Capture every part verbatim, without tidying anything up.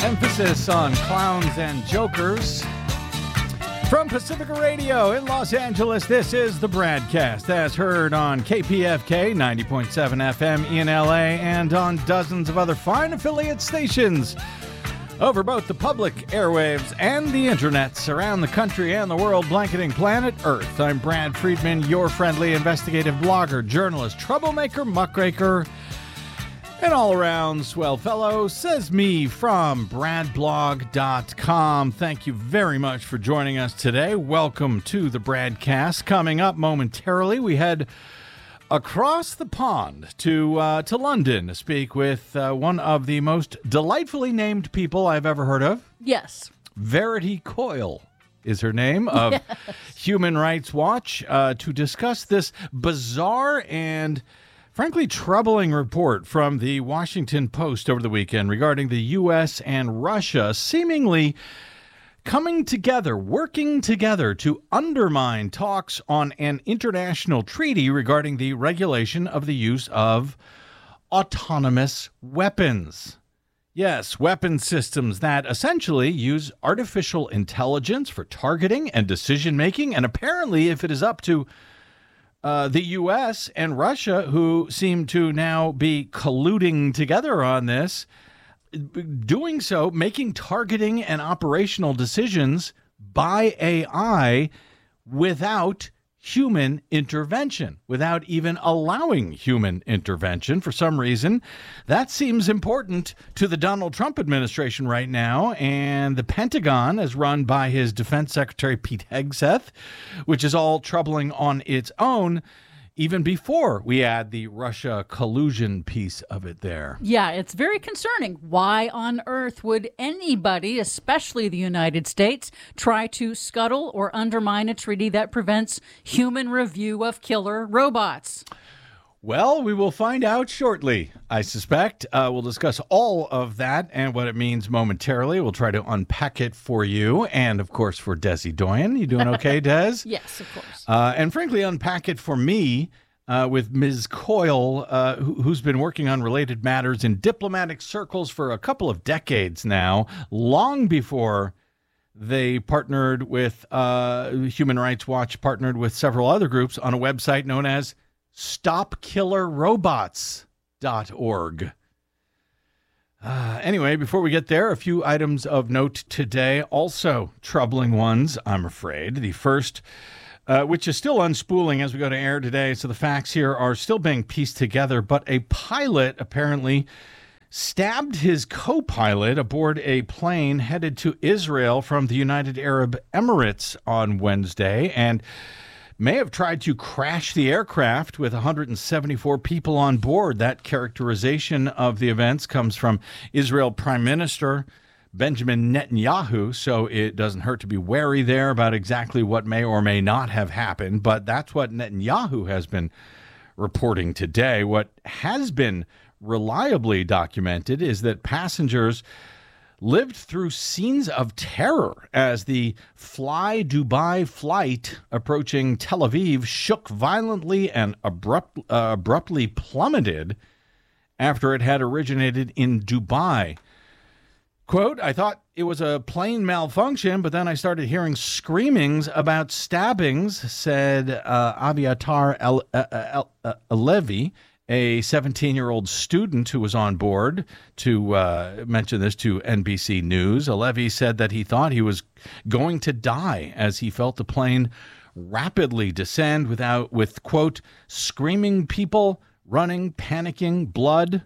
Emphasis on clowns and jokers. From Pacifica Radio in Los Angeles, this is the BradCast, as heard on K P F K ninety point seven F M in L A and on dozens of other fine affiliate stations over both the public airwaves and the internets around the country and the world, blanketing planet Earth. I'm Brad Friedman, your friendly investigative blogger, journalist, troublemaker, muckraker, and all-around swell fellow, says me from brad blog dot com. Thank you very much for joining us today. Welcome to the BradCast. Coming up momentarily, we head across the pond to uh, to London to speak with uh, one of the most delightfully named people I've ever heard of. Yes. Verity Coyle is her name, of yes. Human Rights Watch, uh, to discuss this bizarre and frankly troubling report from the Washington Post over the weekend regarding the U S and Russia seemingly coming together, working together to undermine talks on an international treaty regarding the regulation of the use of autonomous weapons. Yes, weapon systems that essentially use artificial intelligence for targeting and decision-making, and apparently, if it is up to Uh, the U S and Russia, who seem to now be colluding together on this, doing so, making targeting and operational decisions by A I without human intervention, without even allowing human intervention. For some reason, that seems important to the Donald Trump administration right now, and the Pentagon, as run by his Defense Secretary Pete Hegseth, which is all troubling on its own, even before we add the Russia collusion piece of it there. Yeah, it's very concerning. Why on earth would anybody, especially the United States, try to scuttle or undermine a treaty that prevents human review of killer robots? Well, we will find out shortly, I suspect. Uh, we'll discuss all of that and what it means momentarily. We'll try to unpack it for you and, of course, for Desi Doyen. You doing okay, Des? Yes, of course. Uh, and frankly, unpack it for me uh, with Miz Coyle, uh, who, who's been working on related matters in diplomatic circles for a couple of decades now, long before they partnered with uh, Human Rights Watch, partnered with several other groups on a website known as stop killer robots dot org. Uh, anyway, before we get there, a few items of note today, also troubling ones, I'm afraid. The first, uh, which is still unspooling as we go to air today, so the facts here are still being pieced together, but a pilot apparently stabbed his co-pilot aboard a plane headed to Israel from the United Arab Emirates on Wednesday, and may have tried to crash the aircraft with one hundred seventy-four people on board. That characterization of the events comes from Israel Prime Minister Benjamin Netanyahu, so it doesn't hurt to be wary there about exactly what may or may not have happened, but that's what Netanyahu has been reporting today. What has been reliably documented is that passengers lived through scenes of terror as the Fly Dubai flight approaching Tel Aviv shook violently and abrupt, uh, abruptly plummeted after it had originated in Dubai. Quote, I thought it was a plane malfunction, but then I started hearing screamings about stabbings, said uh, Aviatar El- uh, El- uh, Alevi, a seventeen-year-old student who was on board, to uh, mention this to N B C News. Alevi said that he thought he was going to die as he felt the plane rapidly descend without, with, quote, screaming people, running, panicking, blood.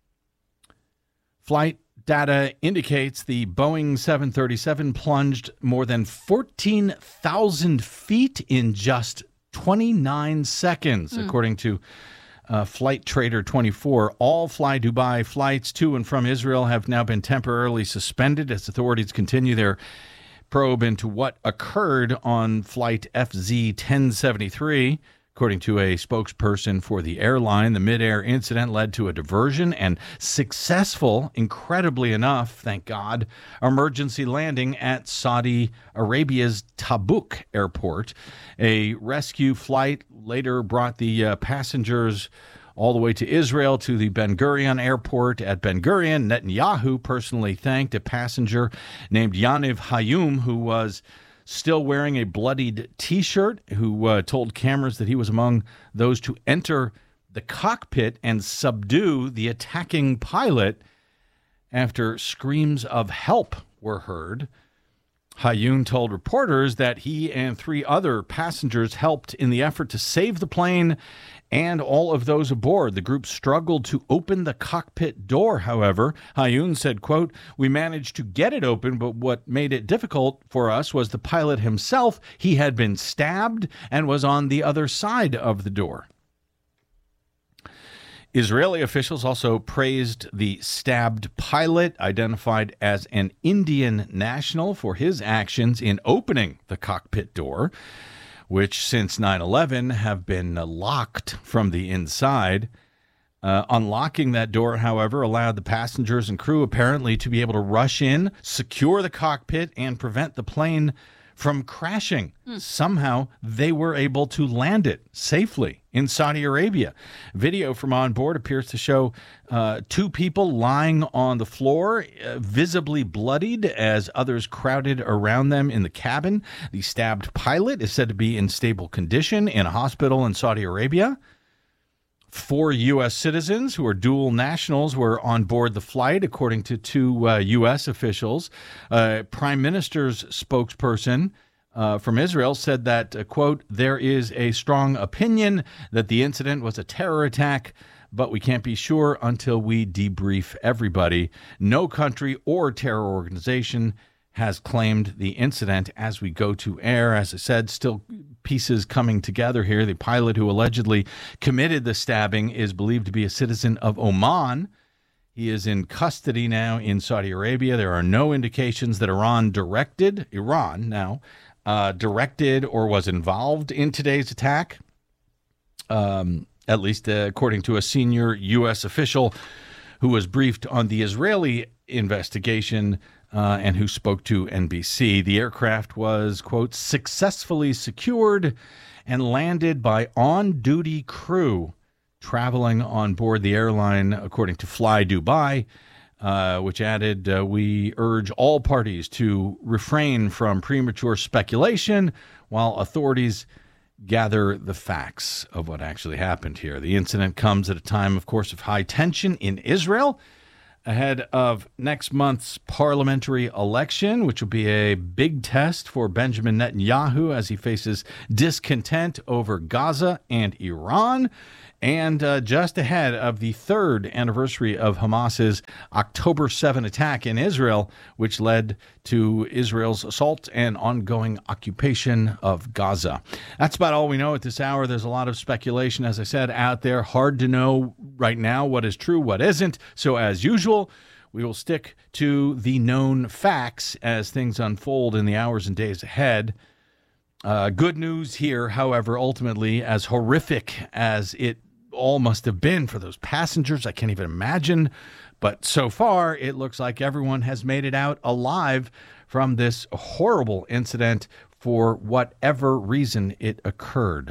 Flight data indicates the Boeing seven thirty-seven plunged more than fourteen thousand feet in just twenty-nine seconds, mm. according to Uh, Flight Trader twenty-four. All Fly Dubai flights to and from Israel have now been temporarily suspended as authorities continue their probe into what occurred on Flight F Z ten seventy-three. According to a spokesperson for the airline, the mid-air incident led to a diversion and successful, incredibly enough, thank God, emergency landing at Saudi Arabia's Tabuk airport. A rescue flight later brought the uh, passengers all the way to Israel to the Ben Gurion airport. At Ben Gurion, Netanyahu personally thanked a passenger named Yaniv Hayum, who was still wearing a bloodied T-shirt, who uh, told cameras that he was among those to enter the cockpit and subdue the attacking pilot after screams of help were heard. Hayun told reporters that he and three other passengers helped in the effort to save the plane and all of those aboard. The group struggled to open the cockpit door, however. Hayun said, quote, "We managed to get it open, but what made it difficult for us was the pilot himself. He had been stabbed and was on the other side of the door." Israeli officials also praised the stabbed pilot, identified as an Indian national, for his actions in opening the cockpit door, which since nine eleven have been locked from the inside. Uh, unlocking that door, however, allowed the passengers and crew apparently to be able to rush in, secure the cockpit, and prevent the plane from crashing. Mm. Somehow, they were able to land it safely in Saudi Arabia. Video from on board appears to show uh, two people lying on the floor, uh, visibly bloodied, as others crowded around them in the cabin. The stabbed pilot is said to be in stable condition in a hospital in Saudi Arabia. Four U S citizens who are dual nationals were on board the flight, according to two uh, U S officials. Uh, Prime Minister's spokesperson uh, from Israel said that, uh, quote, "There is a strong opinion that the incident was a terror attack, but we can't be sure until we debrief everybody. No country or terror organization has claimed the incident." As we go to air, as I said, still pieces coming together here. The pilot who allegedly committed the stabbing is believed to be a citizen of Oman. He is in custody now in Saudi Arabia. There are no indications that Iran directed, Iran now, uh, directed or was involved in today's attack, um, at least uh, according to a senior U S official who was briefed on the Israeli investigation uh, and who spoke to N B C. The aircraft was, quote, "successfully secured and landed by on-duty crew traveling on board the airline," according to Fly Dubai, uh, which added, uh, "We urge all parties to refrain from premature speculation while authorities gather the facts of what actually happened here." The incident comes at a time, of course, of high tension in Israel ahead of next month's parliamentary election, which will be a big test for Benjamin Netanyahu as he faces discontent over Gaza and Iran. And uh, just ahead of the third anniversary of Hamas's October seventh attack in Israel, which led to Israel's assault and ongoing occupation of Gaza. That's about all we know at this hour. There's a lot of speculation, as I said, out there. Hard to know right now what is true, what isn't. So as usual, we will stick to the known facts as things unfold in the hours and days ahead. Uh, good news here, however, ultimately, as horrific as it all must have been for those passengers, I can't even imagine. But so far, it looks like everyone has made it out alive from this horrible incident for whatever reason it occurred.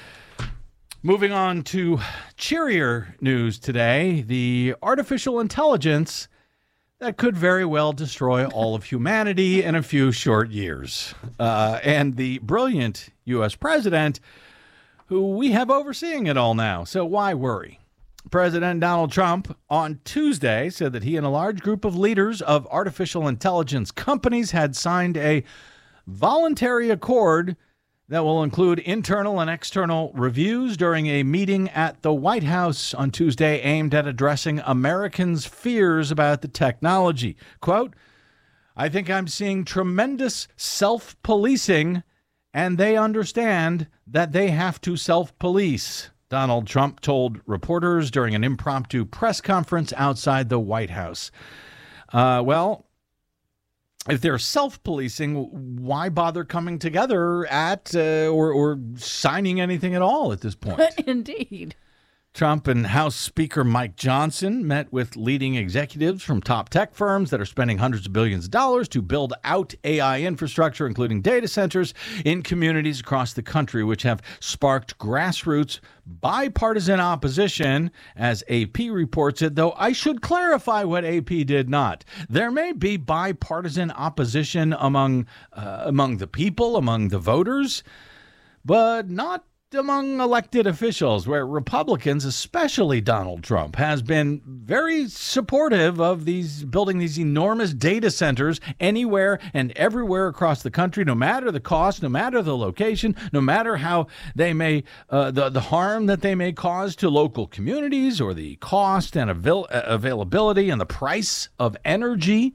Moving on to cheerier news today, the artificial intelligence that could very well destroy all of humanity in a few short years. Uh, and the brilliant U S president who we have overseeing it all now. So why worry? President Donald Trump on Tuesday said that he and a large group of leaders of artificial intelligence companies had signed a voluntary accord that will include internal and external reviews during a meeting at the White House on Tuesday aimed at addressing Americans' fears about the technology. Quote, "I think I'm seeing tremendous self-policing, and they understand that they have to self-police," Donald Trump told reporters during an impromptu press conference outside the White House. Uh, well, if they're self-policing, why bother coming together at uh, or, or signing anything at all at this point? Indeed. Trump and House Speaker Mike Johnson met with leading executives from top tech firms that are spending hundreds of billions of dollars to build out A I infrastructure, including data centers in communities across the country, which have sparked grassroots bipartisan opposition, as A P reports it, though I should clarify what A P did not. There may be bipartisan opposition among, uh, among the people, among the voters, but not among elected officials, where Republicans, especially Donald Trump, has been very supportive of these building these enormous data centers anywhere and everywhere across the country, no matter the cost, no matter the location, no matter how they may uh, the the harm that they may cause to local communities, or the cost and avail- availability and the price of energy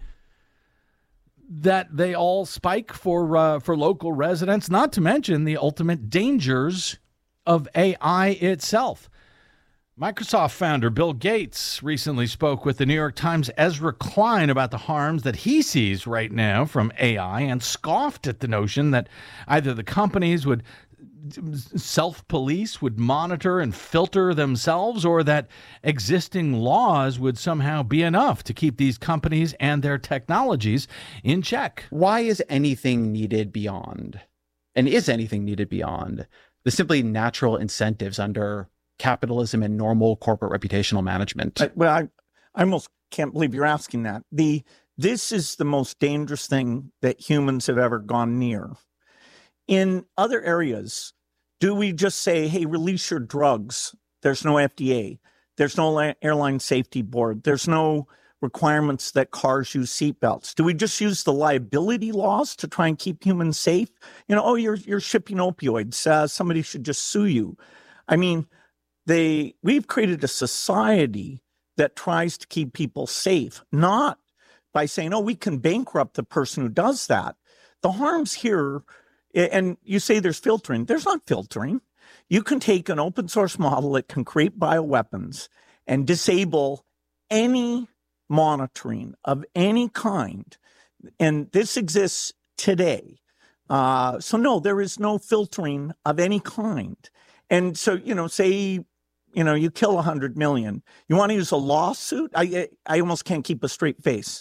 that they all spike for uh, for local residents. Not to mention the ultimate dangers of A I itself. Microsoft founder Bill Gates recently spoke with the New York Times' Ezra Klein about the harms that he sees right now from A I, and scoffed at the notion that either the companies would self-police, would monitor and filter themselves, or that existing laws would somehow be enough to keep these companies and their technologies in check. Why is anything needed beyond, and is anything needed beyond, the simply natural incentives under capitalism and normal corporate reputational management? I, well, I, I almost can't believe you're asking that. The This is the most dangerous thing that humans have ever gone near. In other areas, do we just say, hey, release your drugs? There's no F D A. There's no airline safety board. There's no requirements that cars use seatbelts. Do we just use the liability laws to try and keep humans safe? You know, oh, you're you're shipping opioids. Uh, somebody should just sue you. I mean, they we've created a society that tries to keep people safe, not by saying, oh, we can bankrupt the person who does that. The harms here, and you say there's filtering. There's not filtering. You can take an open source model that can create bioweapons and disable any monitoring of any kind. And this exists today. Uh, so no, there is no filtering of any kind. And so, you know, say, you know, you kill a hundred million. You want to use a lawsuit? I, I almost can't keep a straight face.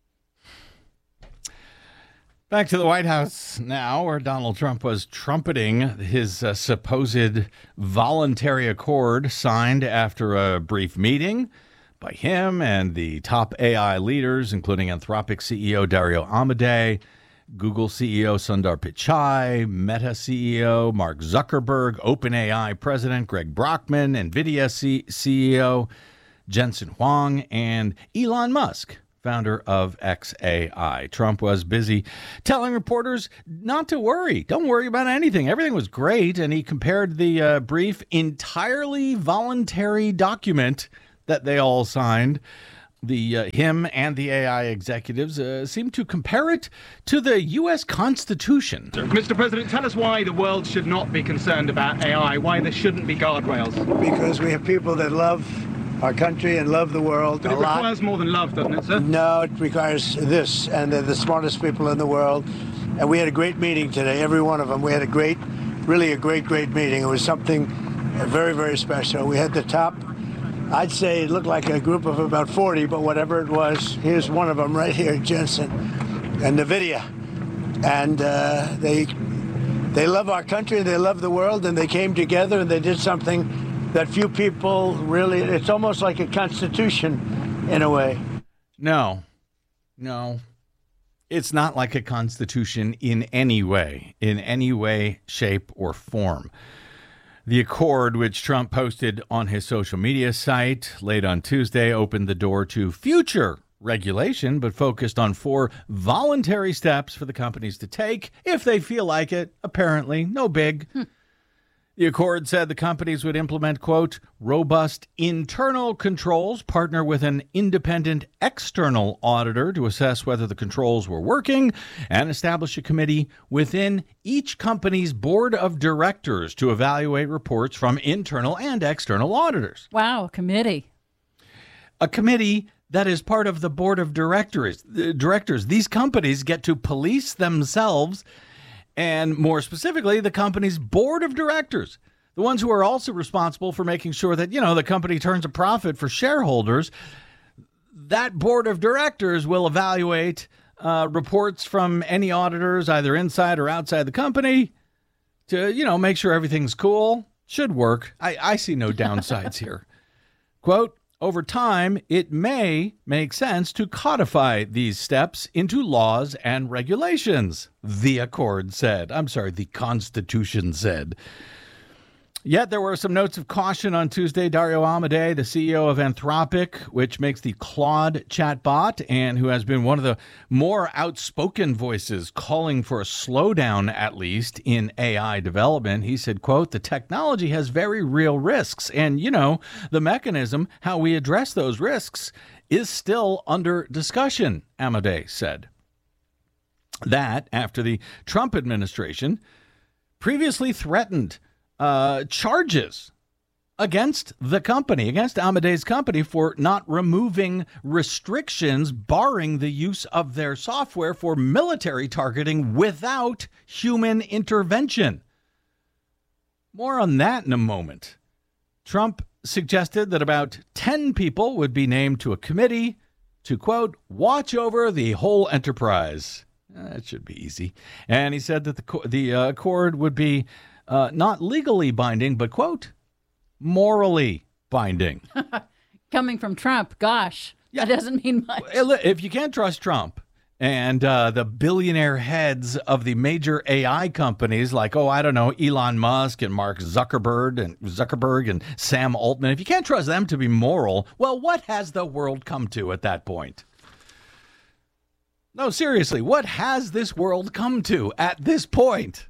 Back to the White House now, where Donald Trump was trumpeting his uh, supposed voluntary accord signed after a brief meeting by him and the top A I leaders, including Anthropic C E O Dario Amodei, Google C E O Sundar Pichai, Meta C E O Mark Zuckerberg, OpenAI President Greg Brockman, NVIDIA C- CEO Jensen Huang, and Elon Musk, founder of X A I. Trump was busy telling reporters not to worry. Don't worry about anything. Everything was great. And he compared the uh, brief, entirely voluntary document that they all signed, the uh, him and the A I executives, uh, seemed to compare it to the U S Constitution. Mister President, tell us why the world should not be concerned about A I, why there shouldn't be guardrails. Because we have people that love our country and love the world but a it lot. requires more than love, doesn't it, sir? No, it requires this, and they're the smartest people in the world. And we had a great meeting today, every one of them. We had a great, really a great, great meeting. It was something very, very special. We had the top, I'd say it looked like a group of about forty, but whatever it was, here's one of them right here, Jensen, and NVIDIA. And uh, they, they love our country, they love the world, and they came together and they did something that few people really, it's almost like a constitution in a way. No, no, it's not like a constitution in any way, in any way, shape, or form. The accord, which Trump posted on his social media site late on Tuesday, opened the door to future regulation, but focused on four voluntary steps for the companies to take if they feel like it. Apparently, no big. Hmm. The accord said the companies would implement, quote, robust internal controls, partner with an independent external auditor to assess whether the controls were working, and establish a committee within each company's board of directors to evaluate reports from internal and external auditors. Wow, a committee. A committee that is part of the board of directors. The directors. These companies get to police themselves, and more specifically, the company's board of directors. the ones who are also responsible for making sure that, you know, the company turns a profit for shareholders, that board of directors will evaluate uh, reports from any auditors, either inside or outside the company, to, you know, make sure everything's cool. Should work. I, I see no downsides here. Quote, over time, it may make sense to codify these steps into laws and regulations, the Accord said. I'm sorry, the Constitution said. Yet there were some notes of caution on Tuesday. Dario Amodei, the C E O of Anthropic, which makes the Claude chatbot, and who has been one of the more outspoken voices calling for a slowdown, at least, in A I development. He said, quote, the technology has very real risks. And, you know, the mechanism, how we address those risks, is still under discussion, Amodei said. That after the Trump administration previously threatened Uh, charges against the company, against Amodei's company, for not removing restrictions barring the use of their software for military targeting without human intervention. More on that in a moment. Trump suggested that about ten people would be named to a committee to, quote, watch over the whole enterprise. That should be easy. And he said that the, the uh, accord would be Uh, not legally binding, but, quote, morally binding. Coming from Trump, gosh, Yeah. that doesn't mean much. If you can't trust Trump and uh, the billionaire heads of the major A I companies like, oh, I don't know, Elon Musk and Mark Zuckerberg and Zuckerberg and Sam Altman, if you can't trust them to be moral, well, what has the world come to at that point? No, seriously, what has this world come to at this point?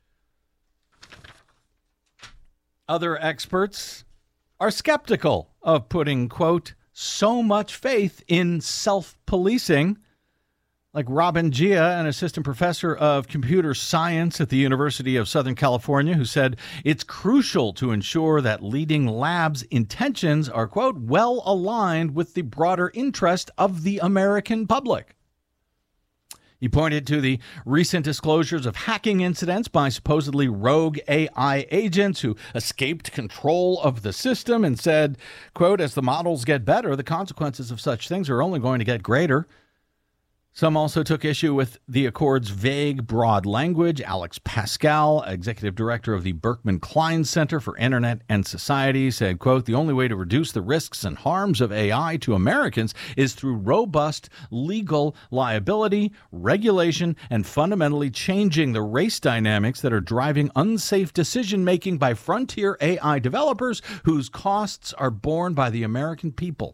Other experts are skeptical of putting, quote, so much faith in self-policing, like Robin Gia, an assistant professor of computer science at the University of Southern California, who said it's crucial to ensure that leading labs' intentions are, quote, well aligned with the broader interest of the American public. He pointed to the recent disclosures of hacking incidents by supposedly rogue A I agents who escaped control of the system and said, quote, as the models get better, the consequences of such things are only going to get greater. Some also took issue with the Accord's vague, broad language. Alex Pascal, executive director of the Berkman Klein Center for Internet and Society, said, quote, the only way to reduce the risks and harms of A I to Americans is through robust legal liability, regulation, and fundamentally changing the race dynamics that are driving unsafe decision-making by frontier A I developers whose costs are borne by the American people.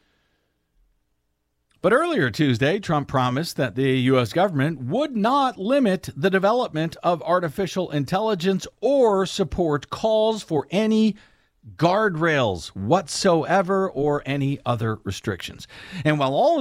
But earlier Tuesday, Trump promised that the U S government would not limit the development of artificial intelligence or support calls for any guardrails whatsoever or any other restrictions. And while all